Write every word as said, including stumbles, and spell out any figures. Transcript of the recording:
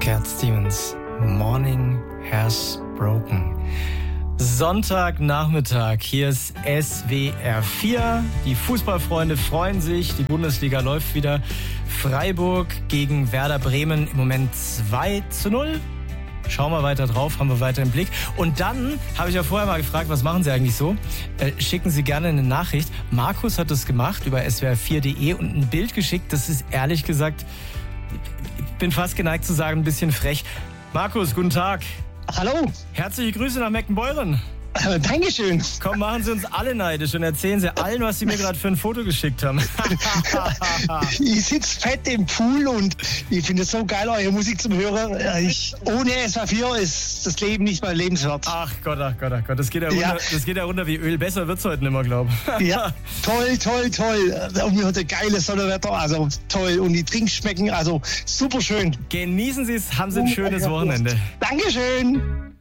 Cat Stevens, Morning Has Broken. Sonntagnachmittag, hier ist S W R vier. Die Fußballfreunde freuen sich, die Bundesliga läuft wieder. Freiburg gegen Werder Bremen im Moment zwei zu null. Schauen wir weiter drauf, haben wir weiter im Blick. Und dann habe ich ja vorher mal gefragt, was machen Sie eigentlich so? Äh, schicken Sie gerne eine Nachricht. Markus hat das gemacht über S W R vier punkt de und ein Bild geschickt. Das ist ehrlich gesagt, ich bin fast geneigt zu sagen, ein bisschen frech. Markus, guten Tag. Hallo. Herzliche Grüße nach Meckenbeuren. Äh, Dankeschön. Komm, machen Sie uns alle neidisch und erzählen Sie allen, was Sie mir gerade für ein Foto geschickt haben. Ich sitze fett im Pool und ich finde es so geil, eure Musik zum Hören. Ich, ohne S W R vier ist das Leben nicht mehr lebenswert. Ach Gott, ach Gott, ach Gott. Das geht ja runter, ja. Das geht ja runter wie Öl. Besser wird's heute nicht mehr, glaube ich. Ja, toll, toll, toll. Und wir hatten geiles Sonnenwetter, also toll. Und die Drinks schmecken, also super schön. Genießen Sie es, haben Sie ein schönes Wochenende. Dankeschön.